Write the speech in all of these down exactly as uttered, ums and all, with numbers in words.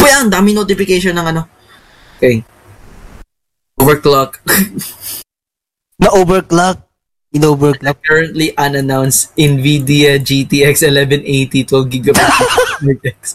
Uy, ang dami notification ng ano. Okay. Overclock. Na-overclock. In-overclock. Currently unannounced NVIDIA G T X eleven eighty twelve gigabytes.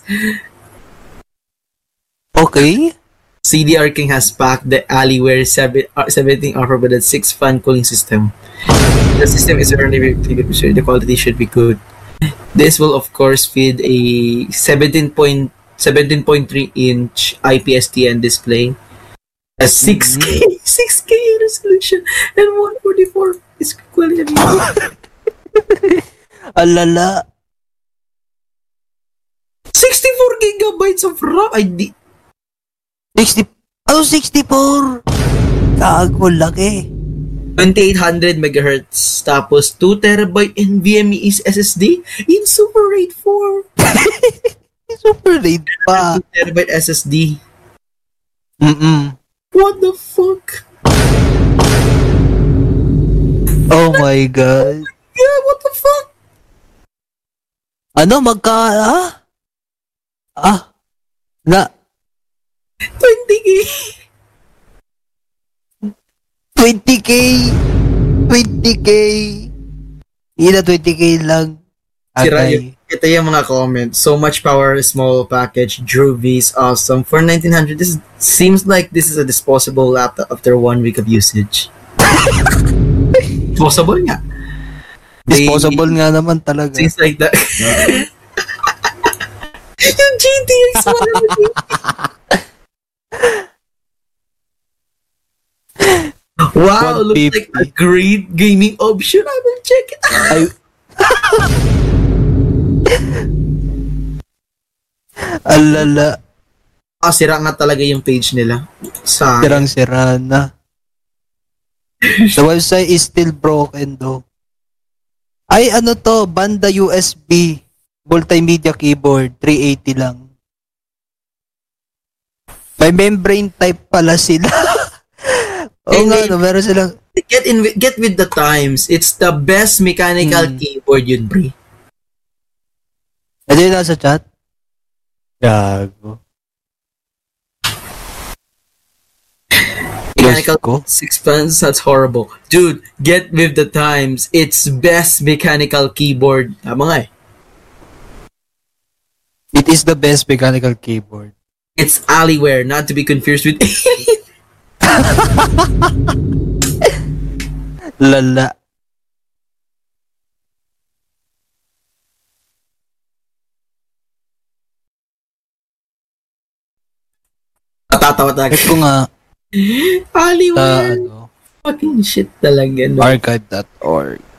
Okay. C D R King has packed the Alienware seventeen Alpha with a six fan cooling system. The system is currently the quality should be good. This will of course feed a seventeen point three inch I P S T N display, a six K six K resolution, and one forty-four is quality. Alala. sixty-four gigabytes of RAM. I di sixty Oh, sixty-four. Gago, laki. twenty-eight hundred megahertz. Tapos two terabyte NVMe S S D in Super RAID four. Super RAID pa. two terabyte S S D. Mm-mm. What the fuck? Oh my God. Yeah, what the fuck? Ano, magka... Ah? Ah? Na... twenty K. twenty K. twenty K. Ina, twenty K lang. Sira yun. Ito yung mga comments. So much power, small package. Drew V is awesome. For nineteen hundred, this is, seems like this is a disposable laptop after one week of usage. Disposable nga. Disposable they, nga naman talaga. Seems like that. Yung G T X one. Wow, looks like a great gaming option. I will check it out. I... Alala. Ah, sira nga talaga yung page nila. Sa Sirang-sira na. The website is still broken though. Ay, ano to? Banda U S B. Multimedia keyboard. three eighty lang. May membrane type pala sila. Oo nga, no, meron silang... Get in, get with the times. It's the best mechanical hmm. keyboard yun, Bri. Ano yun nasa chat? Gago. Mechanical six fans, that's horrible. Dude, get with the times. It's best mechanical keyboard. Tama nga eh. It is the best mechanical keyboard. It's Alienware, not to be confused with Lala. Natatawa talaga. Ito nga. Alienware. Uh, ano, fucking shit talaga. No? archive dot org